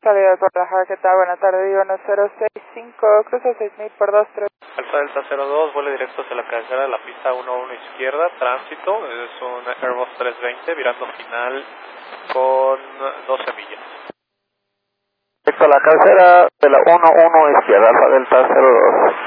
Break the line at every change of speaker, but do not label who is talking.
Calidad Guadalajara, ¿qué tal? Buenas tardes, Digo 1065, cruza 6000 por 23.
Alfa Delta 02, vuelo directo hacia la cabecera de la pista 11 izquierda, tránsito, es un Airbus 320, virando final con 12 millas.
Directo a la cabecera de la 11 izquierda, Alfa Delta 02.